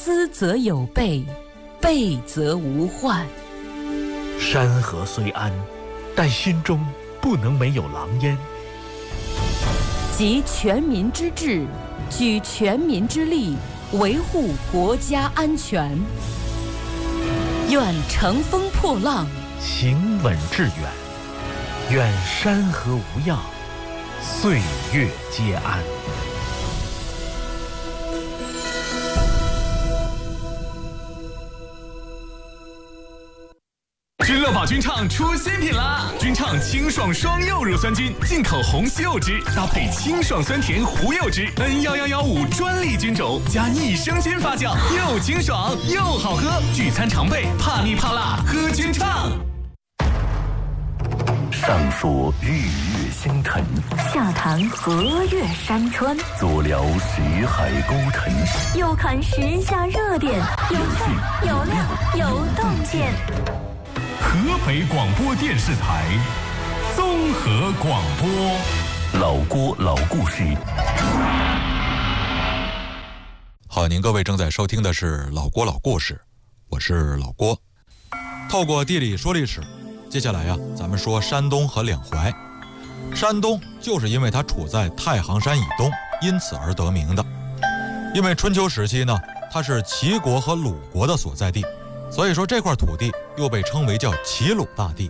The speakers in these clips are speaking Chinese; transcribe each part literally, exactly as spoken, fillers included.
思则有备，备则无患。 山河虽安，但心中不能没有狼烟。 集全民之智，举全民之力，维护国家安全。愿乘风破浪， 行稳致远。愿山河无恙，岁月皆安。 君乐宝君畅出新品啦！君畅清爽双柚乳酸菌，进口红西柚汁，搭配清爽酸甜胡柚汁 N 一一一五专利菌种，加益生菌发酵，又清爽又好喝。聚餐常备，怕腻怕辣，喝君畅。 上说日月星辰， 下谈河岳山川， 左聊识海沟腾， 右看时下热点，有趣有料有洞见。 河北广播电视台综合广播， 老郭老故事。 好，您各位正在收听的是老郭老故事，我是老郭。透过地理说历史，接下来呀、啊，咱们说山东和两淮。山东就是因为它处在太行山以东，因此而得名的。因为春秋时期呢，它是齐国和鲁国的所在地，所以说这块土地又被称为叫齐鲁大地。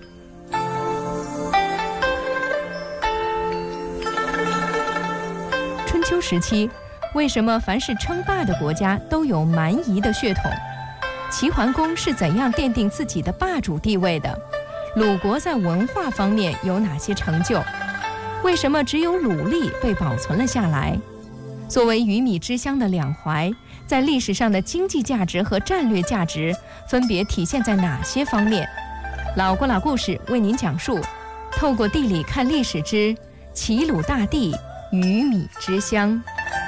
春秋时期，为什么凡是称霸的国家都有蛮夷的血统？齐桓公是怎样奠定自己的霸主地位的？鲁国在文化方面有哪些成就？为什么只有鲁历被保存了下来？作为鱼米之乡的两淮，在历史上的经济价值和战略价值分别体现在哪些方面？老郭老故事为您讲述，透过地理看历史之齐鲁大地，鱼米之乡。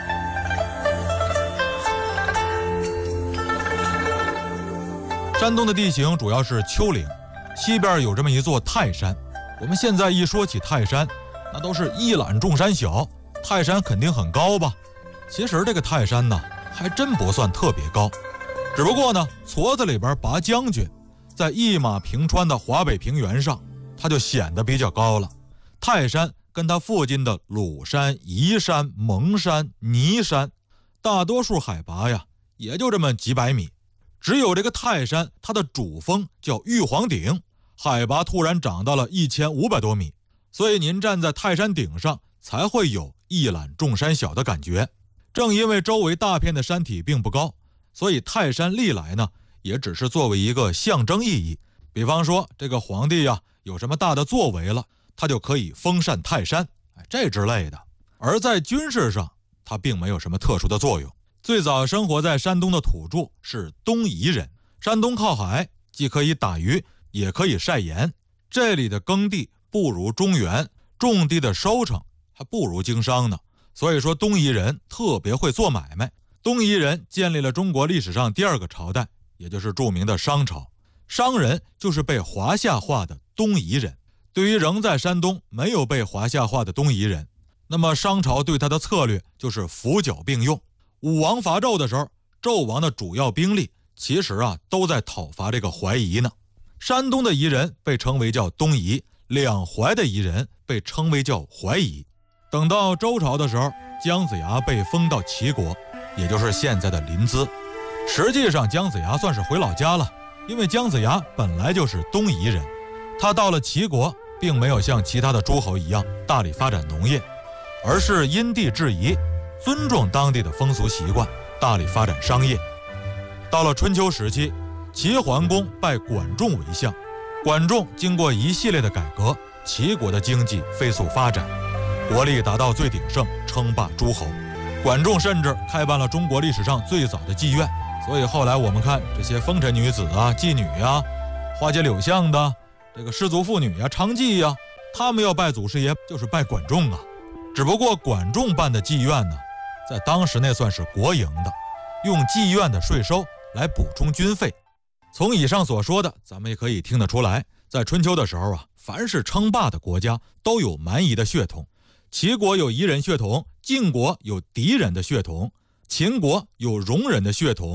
山东的地形主要是丘陵，西边有这么一座泰山。我们现在一说起泰山，那都是一览众山小，泰山肯定很高吧？其实这个泰山呢，还真不算特别高，只不过呢，矬子里边拔将军，在一马平川的华北平原上，它就显得比较高了。泰山跟它附近的鲁山、夷山、蒙山、尼山，大多数海拔呀，也就这么几百米。只有这个泰山，它的主峰叫玉皇顶，海拔突然涨到了一千五百多米，所以您站在泰山顶上，才会有一览众山小的感觉。正因为周围大片的山体并不高，所以泰山历来呢，也只是作为一个象征意义。比方说，这个皇帝呀，有什么大的作为了，他就可以封禅泰山，这之类的。而在军事上，它并没有什么特殊的作用。最早生活在山东的土著是东夷人。山东靠海，既可以打鱼，也可以晒盐。这里的耕地不如中原，种地的收成还不如经商呢。所以说东夷人特别会做买卖。东夷人建立了中国历史上第二个朝代，也就是著名的商朝。商人就是被华夏化的东夷人。对于仍在山东没有被华夏化的东夷人，那么商朝对他的策略就是扶剿并用。武王伐纣的时候，纣王的主要兵力其实啊都在讨伐这个淮夷呢。山东的夷人被称为叫东夷，两淮的夷人被称为叫淮夷。等到周朝的时候，姜子牙被封到齐国，也就是现在的临淄。实际上姜子牙算是回老家了，因为姜子牙本来就是东夷人。他到了齐国，并没有像其他的诸侯一样大力发展农业，而是因地制宜，尊重当地的风俗习惯，大力发展商业。到了春秋时期，齐桓公拜管仲为相，管仲经过一系列的改革，齐国的经济飞速发展，国力达到最鼎盛，称霸诸侯。管仲甚至开办了中国历史上最早的妓院，所以后来我们看这些风尘女子啊、妓女啊、花街柳巷的这个失足妇女啊、娼妓呀、啊，他们要拜祖师爷就是拜管仲啊。只不过管仲办的妓院呢，在当时那算是国营的，用妓院的税收来补充军费。从以上所说的，咱们也可以听得出来，在春秋的时候啊，凡是称霸的国家都有蛮夷的血统。齐国有夷人血统，晋国有狄人的血统，秦国有戎人的血统，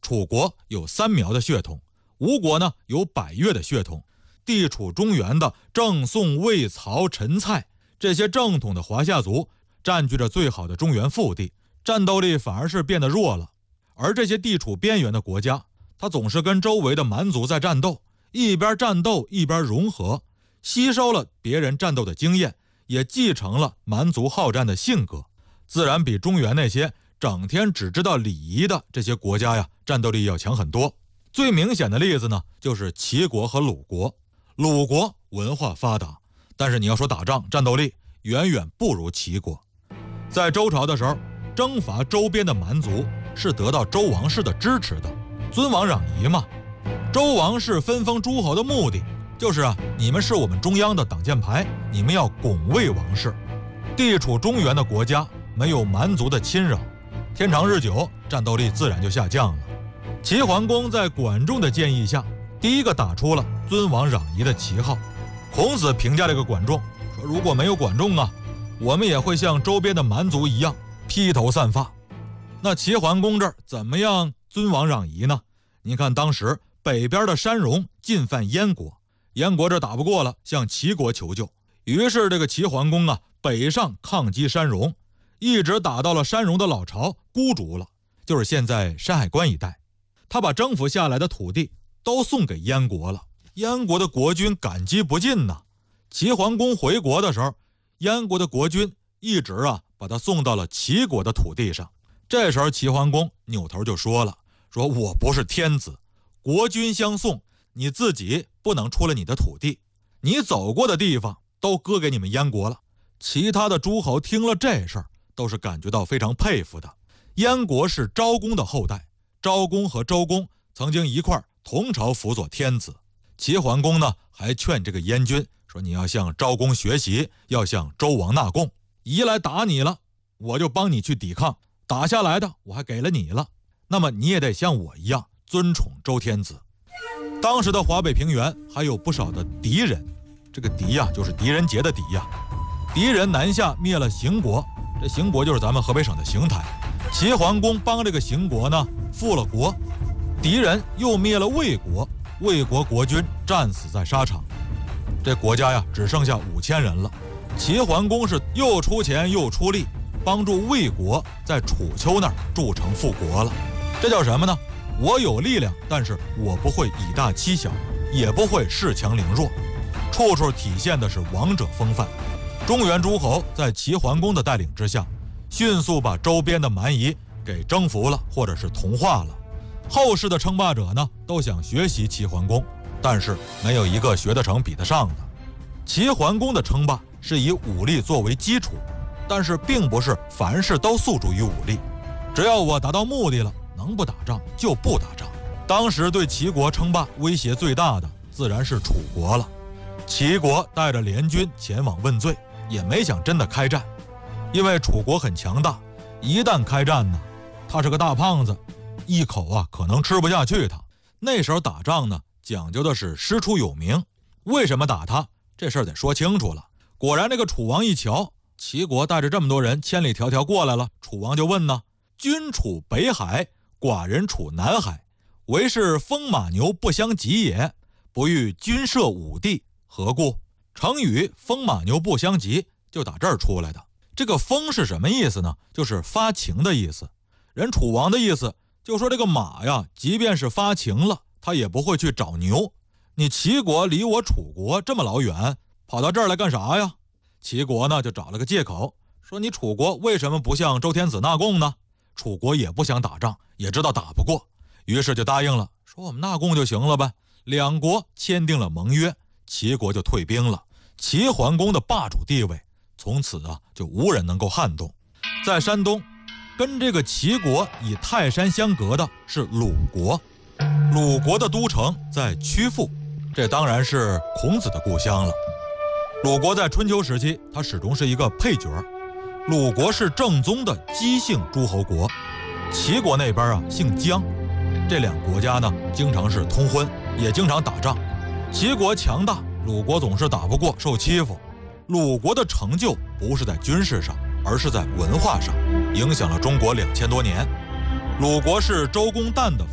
楚国有三苗的血统，吴国呢有百越的血统，地处中原的郑、宋、魏、曹、陈、蔡这些正统的华夏族占据着最好的中原腹地，战斗力反而是变得弱了。而这些地处边缘的国家，它总是跟周围的蛮族在战斗，一边战斗一边融合，吸收了别人战斗的经验，也继承了蛮族好战的性格，自然比中原那些整天只知道礼仪的这些国家呀，战斗力要强很多。最明显的例子呢，就是齐国和鲁国。鲁国文化发达，但是你要说打仗战斗力远远不如齐国。在周朝的时候，征伐周边的蛮族是得到周王室的支持的，尊王攘夷嘛。周王室分封诸侯的目的就是啊，你们是我们中央的挡箭牌，你们要拱卫王室。地处中原的国家没有蛮族的侵扰，天长日久，战斗力自然就下降了。齐桓公在管仲的建议下，第一个打出了尊王攘夷的旗号。孔子评价这个管仲说，如果没有管仲啊，我们也会像周边的蛮族一样披头散发。那齐桓公这儿怎么样尊王攘夷呢？你看当时北边的山戎进犯燕国，燕国这打不过了，向齐国求救。于是这个齐桓公啊，北上抗击山戎，一直打到了山戎的老巢孤竹了，就是现在山海关一带。他把征服下来的土地都送给燕国了，燕国的国君感激不尽呐。齐桓公回国的时候，燕国的国君一直啊把他送到了齐国的土地上。这时候齐桓公扭头就说了，说我不是天子，国君相送，你自己不能出了你的土地，你走过的地方都割给你们燕国了。其他的诸侯听了这事儿，都是感觉到非常佩服的。燕国是昭公的后代，昭公和周公曾经一块同朝辅佐天子。齐桓公呢还劝这个燕军说，你要向昭公学习，要向周王纳贡，一来打你了，我就帮你去抵抗，打下来的我还给了你了，那么你也得像我一样尊崇周天子。当时的华北平原还有不少的狄人，这个狄呀、啊、就是狄仁杰的狄呀、啊。狄人南下灭了邢国，这邢国就是咱们河北省的邢台。齐桓公帮这个邢国呢复了国，狄人又灭了魏国，魏国国君战死在沙场，这国家呀只剩下五千人了。齐桓公是又出钱又出力，帮助魏国在楚丘那儿筑城复国了。这叫什么呢？我有力量，但是我不会以大欺小，也不会恃强凌弱，处处体现的是王者风范。中原诸侯在齐桓公的带领之下，迅速把周边的蛮夷给征服了，或者是同化了。后世的称霸者呢，都想学习齐桓公，但是没有一个学得成比得上的。齐桓公的称霸是以武力作为基础，但是并不是凡事都诉诸于武力。只要我达到目的了，能不打仗就不打仗。当时对齐国称霸威胁最大的自然是楚国了。齐国带着联军前往问罪，也没想真的开战，因为楚国很强大，一旦开战呢，他是个大胖子，一口啊可能吃不下去他。那时候打仗呢，讲究的是师出有名，为什么打他？这事儿得说清楚了。果然这个楚王一瞧，齐国带着这么多人千里迢迢过来了，楚王就问呢，君处北海，寡人处南海，唯是风马牛不相及也，不欲君设武地，何故？成语风马牛不相及就打这儿出来的。这个风是什么意思呢？就是发情的意思。人楚王的意思就说，这个马呀，即便是发情了，他也不会去找牛。你齐国离我楚国这么老远，跑到这儿来干啥呀？齐国呢就找了个借口，说你楚国为什么不向周天子纳贡呢？楚国也不想打仗，也知道打不过，于是就答应了，说我们纳贡就行了呗。两国签订了盟约，齐国就退兵了。齐桓公的霸主地位从此啊就无人能够撼动。在山东，跟这个齐国以泰山相隔的是鲁国，鲁国的都城在曲阜，这当然是孔子的故乡了。鲁国在春秋时期，它始终是一个配角。鲁国是正宗的姬姓诸侯国，齐国那边啊姓姜，这两国家呢经常是通婚，也经常打仗。齐国强大，鲁国总是打不过，受欺负。鲁国的成就不是在军事上，而是在文化上，影响了中国两千多年。鲁国是周公旦的